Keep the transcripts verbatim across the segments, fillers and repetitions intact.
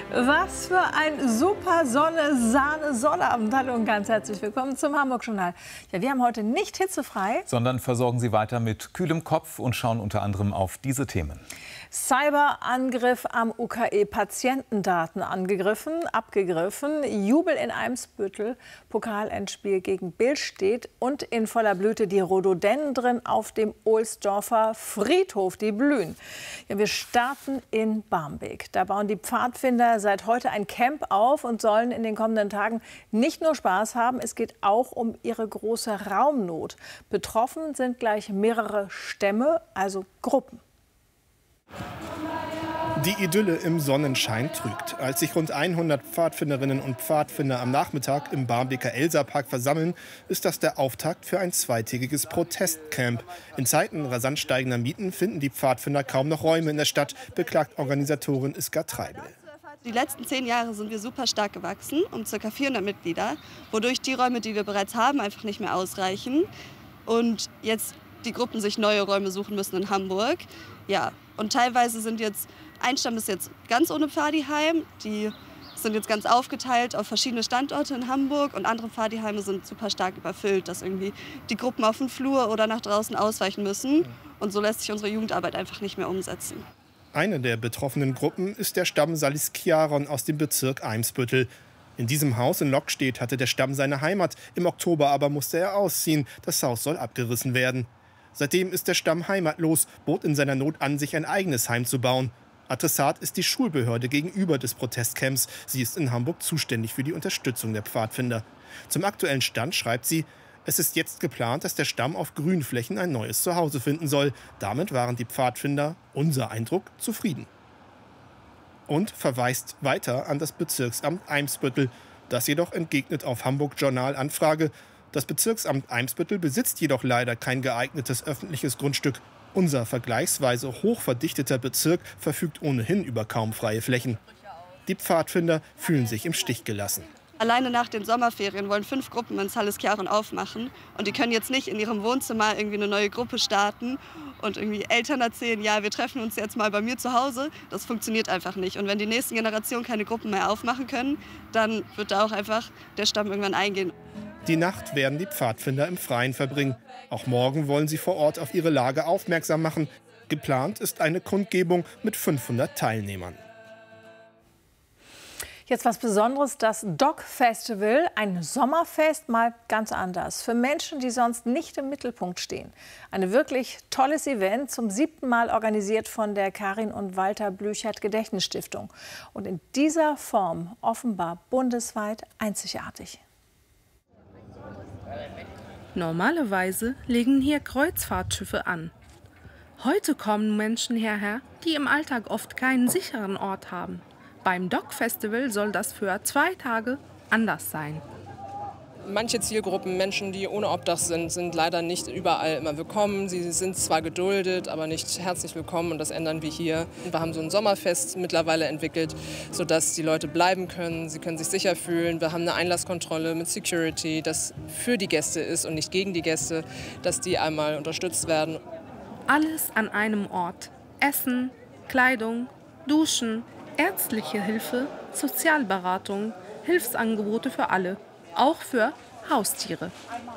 Was für ein super Sonne-Sahne-Sonnabend. Hallo und ganz herzlich willkommen zum Hamburg-Journal. Ja, wir haben heute nicht hitzefrei, sondern versorgen Sie weiter mit kühlem Kopf und schauen unter anderem auf diese Themen. Cyberangriff am U K E, Patientendaten angegriffen, abgegriffen, Jubel in Eimsbüttel, Pokalendspiel gegen Billstedt und in voller Blüte die Rhododendren auf dem Ohlsdorfer Friedhof, die blühen. Ja, wir starten in Barmbek. Da bauen die Pfadfinder seit heute ein Camp auf und sollen in den kommenden Tagen nicht nur Spaß haben, es geht auch um ihre große Raumnot. Betroffen sind gleich mehrere Stämme, also Gruppen. Die Idylle im Sonnenschein trügt. Als sich rund hundert Pfadfinderinnen und Pfadfinder am Nachmittag im Barmbeker Elsa-Park versammeln, ist das der Auftakt für ein zweitägiges Protestcamp. In Zeiten rasant steigender Mieten finden die Pfadfinder kaum noch Räume in der Stadt, beklagt Organisatorin Iska Treibel. Die letzten zehn Jahre sind wir super stark gewachsen, um ca. vierhundert Mitglieder, wodurch die Räume, die wir bereits haben, einfach nicht mehr ausreichen. Und jetzt die Gruppen sich neue Räume suchen müssen in Hamburg. Ja, und teilweise sind jetzt, ein Stamm ist jetzt ganz ohne Pfadiheim, die sind jetzt ganz aufgeteilt auf verschiedene Standorte in Hamburg und andere Pfadiheime sind super stark überfüllt, dass irgendwie die Gruppen auf den Flur oder nach draußen ausweichen müssen. Und so lässt sich unsere Jugendarbeit einfach nicht mehr umsetzen. Eine der betroffenen Gruppen ist der Stamm Saliskiaron aus dem Bezirk Eimsbüttel. In diesem Haus in Lockstedt hatte der Stamm seine Heimat. Im Oktober aber musste er ausziehen. Das Haus soll abgerissen werden. Seitdem ist der Stamm heimatlos, bot in seiner Not an, sich ein eigenes Heim zu bauen. Adressat ist die Schulbehörde gegenüber des Protestcamps. Sie ist in Hamburg zuständig für die Unterstützung der Pfadfinder. Zum aktuellen Stand schreibt sie: Es ist jetzt geplant, dass der Stamm auf Grünflächen ein neues Zuhause finden soll. Damit waren die Pfadfinder, unser Eindruck, zufrieden. Und verweist weiter an das Bezirksamt Eimsbüttel. Das jedoch entgegnet auf Hamburg-Journal Anfrage: Das Bezirksamt Eimsbüttel besitzt jedoch leider kein geeignetes öffentliches Grundstück. Unser vergleichsweise hochverdichteter Bezirk verfügt ohnehin über kaum freie Flächen. Die Pfadfinder fühlen sich im Stich gelassen. Alleine nach den Sommerferien wollen fünf Gruppen in Saliskiaron aufmachen. Und die können jetzt nicht in ihrem Wohnzimmer irgendwie eine neue Gruppe starten und irgendwie Eltern erzählen, ja, wir treffen uns jetzt mal bei mir zu Hause. Das funktioniert einfach nicht. Und wenn die nächsten Generationen keine Gruppen mehr aufmachen können, dann wird da auch einfach der Stamm irgendwann eingehen. Die Nacht werden die Pfadfinder im Freien verbringen. Auch morgen wollen sie vor Ort auf ihre Lage aufmerksam machen. Geplant ist eine Kundgebung mit fünfhundert Teilnehmern. Jetzt was Besonderes, das Dog Festival, ein Sommerfest, mal ganz anders. Für Menschen, die sonst nicht im Mittelpunkt stehen. Ein wirklich tolles Event, zum siebten Mal organisiert von der Karin und Walter Blüchert Gedächtnisstiftung. Und in dieser Form offenbar bundesweit einzigartig. Normalerweise legen hier Kreuzfahrtschiffe an. Heute kommen Menschen hierher, die im Alltag oft keinen sicheren Ort haben. Beim Dog Festival soll das für zwei Tage anders sein. Manche Zielgruppen, Menschen, die ohne Obdach sind, sind leider nicht überall immer willkommen. Sie sind zwar geduldet, aber nicht herzlich willkommen und das ändern wir hier. Wir haben so ein Sommerfest mittlerweile entwickelt, sodass die Leute bleiben können. Sie können sich sicher fühlen. Wir haben eine Einlasskontrolle mit Security, das für die Gäste ist und nicht gegen die Gäste, dass die einmal unterstützt werden. Alles an einem Ort. Essen, Kleidung, Duschen, ärztliche Hilfe, Sozialberatung, Hilfsangebote für alle. Auch für Haustiere.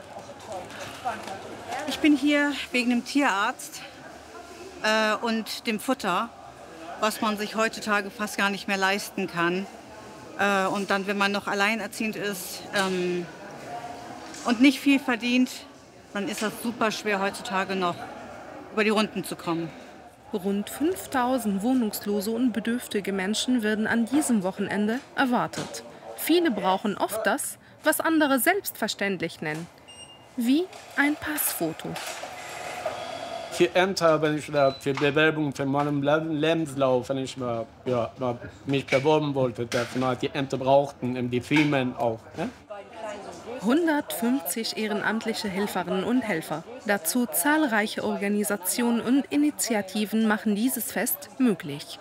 Ich bin hier wegen dem Tierarzt äh, und dem Futter, was man sich heutzutage fast gar nicht mehr leisten kann. Äh, und dann, wenn man noch alleinerziehend ist ähm, und nicht viel verdient, dann ist das super schwer heutzutage noch über die Runden zu kommen. Rund fünftausend wohnungslose und bedürftige Menschen werden an diesem Wochenende erwartet. Viele brauchen oft das, was andere selbstverständlich nennen, wie ein Passfoto. Für Ämter, wenn ich da für Bewerbung für meinen Lebenslauf, wenn ich mal, ja, mal mich beworben wollte, dass man die Ämter brauchten, die Firmen auch. Ne? hundertfünfzig ehrenamtliche Helferinnen und Helfer. Dazu zahlreiche Organisationen und Initiativen machen dieses Fest möglich.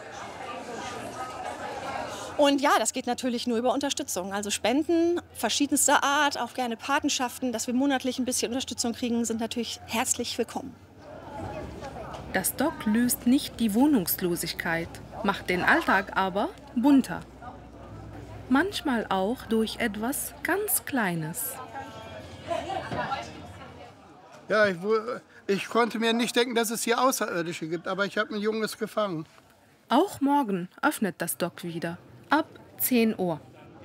Und ja, das geht natürlich nur über Unterstützung. Also Spenden verschiedenster Art, auch gerne Patenschaften, dass wir monatlich ein bisschen Unterstützung kriegen, sind natürlich herzlich willkommen. Das Dog löst nicht die Wohnungslosigkeit. macht den Alltag aber bunter. Manchmal auch durch etwas ganz Kleines. Ja, ich, ich konnte mir nicht denken, dass es hier Außerirdische gibt, aber ich habe ein Junges gefangen. Auch morgen öffnet das Dock wieder, ab zehn Uhr.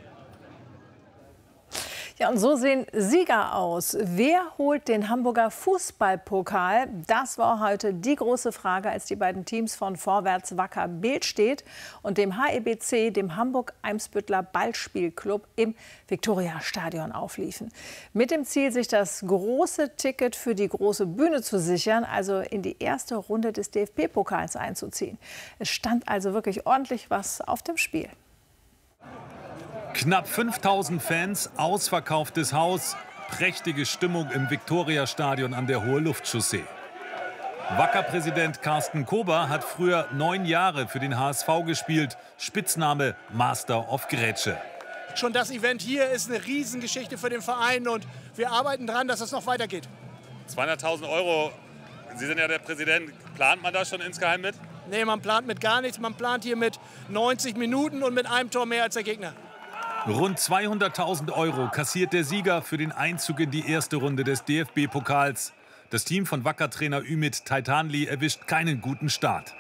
Ja, und so sehen Sieger aus. Wer holt den Hamburger Fußballpokal? Das war heute die große Frage, als die beiden Teams von Vorwärts Wacker Beelstedt und dem H E B C, dem Hamburg-Eimsbütteler Ballspielclub, im Viktoriastadion aufliefen. Mit dem Ziel, sich das große Ticket für die große Bühne zu sichern, also in die erste Runde des D F B-Pokals einzuziehen. Es stand also wirklich ordentlich was auf dem Spiel. Knapp fünftausend Fans, ausverkauftes Haus, prächtige Stimmung im Viktoriastadion an der Hohe Luftchaussee. Wacker-Präsident Carsten Kober hat früher neun Jahre für den H S V gespielt, Spitzname Master of Grätsche. Schon das Event hier ist eine Riesengeschichte für den Verein und wir arbeiten daran, dass es noch weitergeht. zweihunderttausend Euro, Sie sind ja der Präsident, plant man das schon insgeheim mit? Nee, man plant mit gar nichts, man plant hier mit neunzig Minuten und mit einem Tor mehr als der Gegner. Rund zweihunderttausend Euro kassiert der Sieger für den Einzug in die erste Runde des D F B-Pokals. Das Team von Wacker-Trainer Ümit Taitanli erwischt keinen guten Start.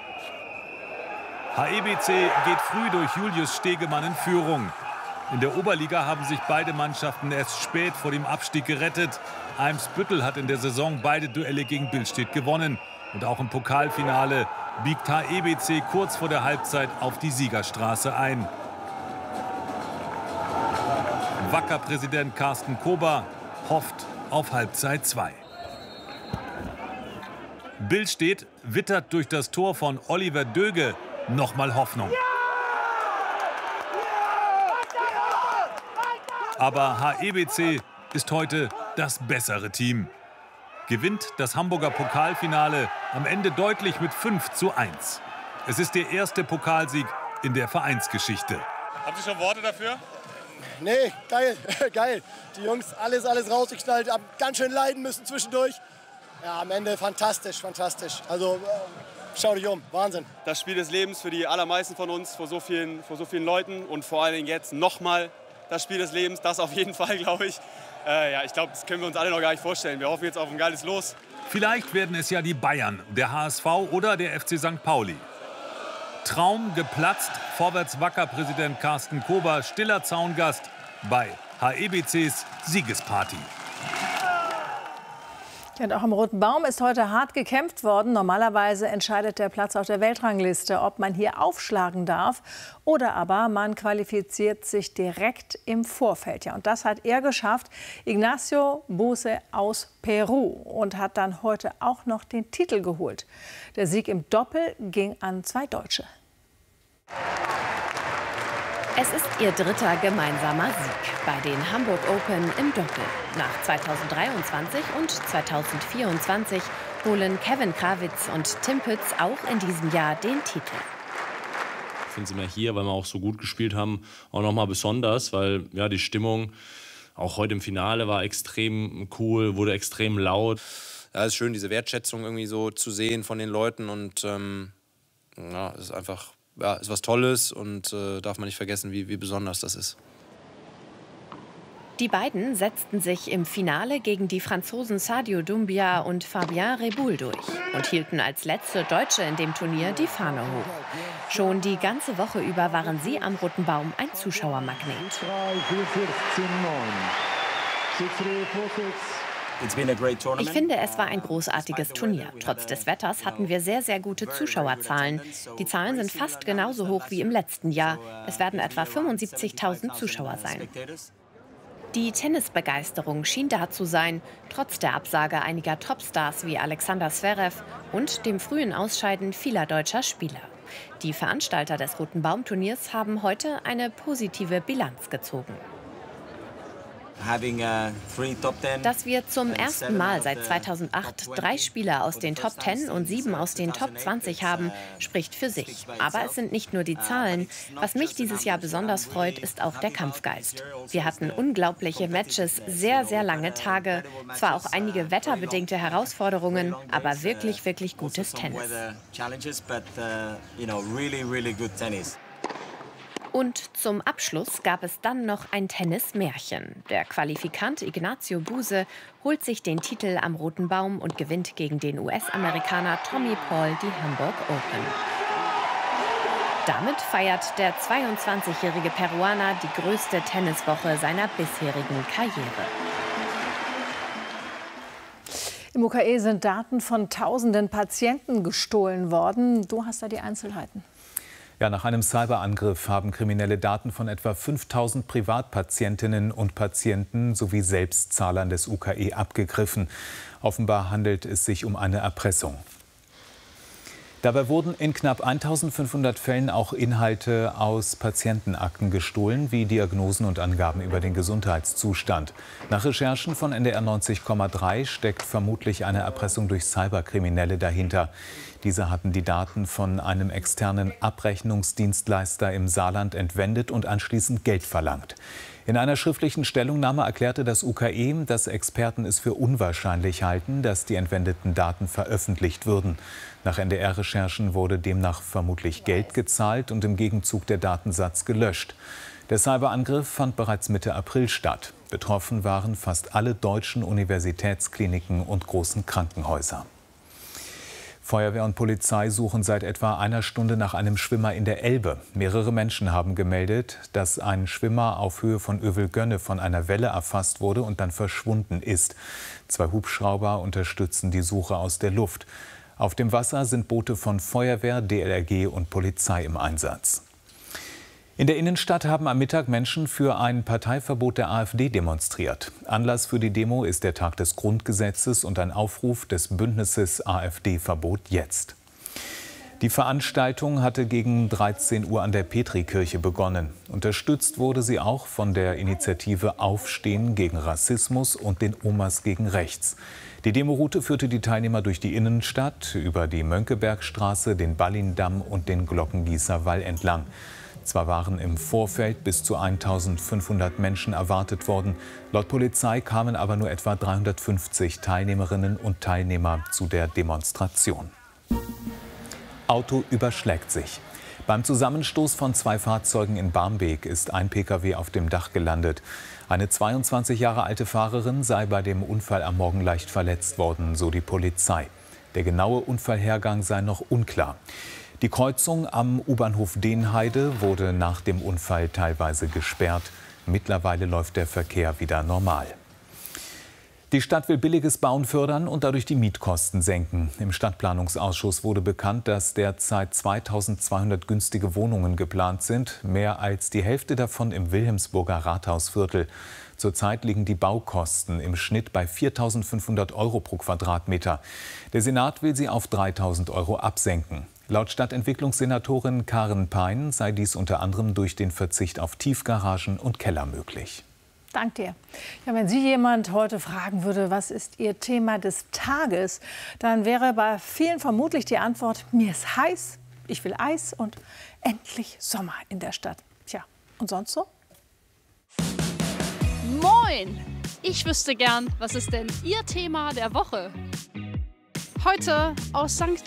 H E B C geht früh durch Julius Stegemann in Führung. In der Oberliga haben sich beide Mannschaften erst spät vor dem Abstieg gerettet. Eimsbüttel hat in der Saison beide Duelle gegen Beelstedt gewonnen. Und auch im Pokalfinale biegt H E B C kurz vor der Halbzeit auf die Siegerstraße ein. Wacker-Präsident Carsten Kober hofft auf Halbzeit zwei. Beelstedt wittert durch das Tor von Oliver Döge nochmal Hoffnung. Aber H E B C ist heute das bessere Team. Gewinnt das Hamburger Pokalfinale am Ende deutlich mit fünf zu eins. Es ist der erste Pokalsieg in der Vereinsgeschichte. Haben Sie schon Worte dafür? Nee, geil, geil. Die Jungs, alles, alles rausgeknallt, haben ganz schön leiden müssen zwischendurch. Ja, am Ende fantastisch, fantastisch. Also, schau dich um, Wahnsinn. Das Spiel des Lebens für die allermeisten von uns, vor so vielen, vor so vielen Leuten. Und vor allen Dingen jetzt nochmal das Spiel des Lebens, das auf jeden Fall, glaube ich. Äh, ja, ich glaube, das können wir uns alle noch gar nicht vorstellen. Wir hoffen jetzt auf ein geiles Los. Vielleicht werden es ja die Bayern, der H S V oder der F C Sankt Pauli. Traum geplatzt, Vorwärts Wacker-Präsident Carsten Kober, stiller Zaungast bei H E B Cs Siegesparty. Und auch am Roten Baum ist heute hart gekämpft worden. Normalerweise entscheidet der Platz auf der Weltrangliste, ob man hier aufschlagen darf oder aber man qualifiziert sich direkt im Vorfeld. Ja, und das hat er geschafft, Ignacio Buse aus Peru, und hat dann heute auch noch den Titel geholt. Der Sieg im Doppel ging an zwei Deutsche. Es ist ihr dritter gemeinsamer Sieg bei den Hamburg Open im Doppel. Nach zweitausenddreiundzwanzig und zweitausendvierundzwanzig holen Kevin Krawitz und Tim Pütz auch in diesem Jahr den Titel. Ich finde es immer hier, weil wir auch so gut gespielt haben, auch noch mal besonders, weil ja, die Stimmung auch heute im Finale war extrem cool, wurde extrem laut. Ja, es ist schön, diese Wertschätzung irgendwie so zu sehen von den Leuten, und ähm, ja, es ist einfach, ja, ist was Tolles, und äh, darf man nicht vergessen, wie, wie besonders das ist. Die beiden setzten sich im Finale gegen die Franzosen Sadio Doumbia und Fabien Reboul durch und hielten als letzte Deutsche in dem Turnier die Fahne hoch. Schon die ganze Woche über waren sie am Roten Baum ein Zuschauermagnet. Ich finde, es war ein großartiges Turnier. Trotz des Wetters hatten wir sehr, sehr gute Zuschauerzahlen. Die Zahlen sind fast genauso hoch wie im letzten Jahr. Es werden etwa fünfundsiebzigtausend Zuschauer sein. Die Tennisbegeisterung schien da zu sein, trotz der Absage einiger Topstars wie Alexander Zverev und dem frühen Ausscheiden vieler deutscher Spieler. Die Veranstalter des Roten Baum-Turniers haben heute eine positive Bilanz gezogen. Dass wir zum ersten Mal seit zweitausendacht drei Spieler aus den Top zehn und sieben aus den Top zwanzig haben, spricht für sich. Aber es sind nicht nur die Zahlen. Was mich dieses Jahr besonders freut, ist auch der Kampfgeist. Wir hatten unglaubliche Matches, sehr, sehr lange Tage. Zwar auch einige wetterbedingte Herausforderungen, aber wirklich, wirklich gutes Tennis. Und zum Abschluss gab es dann noch ein Tennismärchen. Der Qualifikant Ignacio Buse holt sich den Titel am Roten Baum und gewinnt gegen den U S-Amerikaner Tommy Paul die Hamburg Open. Damit feiert der zweiundzwanzigjährige Peruaner die größte Tenniswoche seiner bisherigen Karriere. Im U K E sind Daten von tausenden Patienten gestohlen worden. Du hast da die Einzelheiten. Ja, nach einem Cyberangriff haben Kriminelle Daten von etwa fünftausend Privatpatientinnen und Patienten sowie Selbstzahlern des U K E abgegriffen. Offenbar handelt es sich um eine Erpressung. Dabei wurden in knapp eintausendfünfhundert Fällen auch Inhalte aus Patientenakten gestohlen, wie Diagnosen und Angaben über den Gesundheitszustand. Nach Recherchen von N D R neunzig Komma drei steckt vermutlich eine Erpressung durch Cyberkriminelle dahinter. Diese hatten die Daten von einem externen Abrechnungsdienstleister im Saarland entwendet und anschließend Geld verlangt. In einer schriftlichen Stellungnahme erklärte das U K E, dass Experten es für unwahrscheinlich halten, dass die entwendeten Daten veröffentlicht würden. Nach N D R-Recherchen wurde demnach vermutlich Geld gezahlt und im Gegenzug der Datensatz gelöscht. Der Cyberangriff fand bereits Mitte April statt. Betroffen waren fast alle deutschen Universitätskliniken und großen Krankenhäuser. Feuerwehr und Polizei suchen seit etwa einer Stunde nach einem Schwimmer in der Elbe. Mehrere Menschen haben gemeldet, dass ein Schwimmer auf Höhe von Övelgönne von einer Welle erfasst wurde und dann verschwunden ist. Zwei Hubschrauber unterstützen die Suche aus der Luft. Auf dem Wasser sind Boote von Feuerwehr, D L R G und Polizei im Einsatz. In der Innenstadt haben am Mittag Menschen für ein Parteiverbot der AfD demonstriert. Anlass für die Demo ist der Tag des Grundgesetzes und ein Aufruf des Bündnisses AfD-Verbot jetzt. Die Veranstaltung hatte gegen dreizehn Uhr an der Petrikirche begonnen. Unterstützt wurde sie auch von der Initiative Aufstehen gegen Rassismus und den Omas gegen Rechts. Die Demoroute führte die Teilnehmer durch die Innenstadt, über die Mönckebergstraße, den Ballindamm und den Glockengießer Wall entlang. Zwar waren im Vorfeld bis zu eintausendfünfhundert Menschen erwartet worden. Laut Polizei kamen aber nur etwa dreihundertfünfzig Teilnehmerinnen und Teilnehmer zu der Demonstration. Auto überschlägt sich. Beim Zusammenstoß von zwei Fahrzeugen in Barmbek ist ein Pkw auf dem Dach gelandet. Eine zweiundzwanzig Jahre alte Fahrerin sei bei dem Unfall am Morgen leicht verletzt worden, so die Polizei. Der genaue Unfallhergang sei noch unklar. Die Kreuzung am U-Bahnhof Denheide wurde nach dem Unfall teilweise gesperrt. Mittlerweile läuft der Verkehr wieder normal. Die Stadt will billiges Bauen fördern und dadurch die Mietkosten senken. Im Stadtplanungsausschuss wurde bekannt, dass derzeit zweitausendzweihundert günstige Wohnungen geplant sind. Mehr als die Hälfte davon im Wilhelmsburger Rathausviertel. Zurzeit liegen die Baukosten im Schnitt bei viertausendfünfhundert Euro pro Quadratmeter. Der Senat will sie auf dreitausend Euro absenken. Laut Stadtentwicklungssenatorin Karen Pein sei dies unter anderem durch den Verzicht auf Tiefgaragen und Keller möglich. Danke dir. Ja, wenn Sie jemand heute fragen würde, was ist Ihr Thema des Tages, dann wäre bei vielen vermutlich die Antwort, mir ist heiß, ich will Eis und endlich Sommer in der Stadt. Tja, und sonst so? Moin! Ich wüsste gern, was ist denn Ihr Thema der Woche? Heute aus Sankt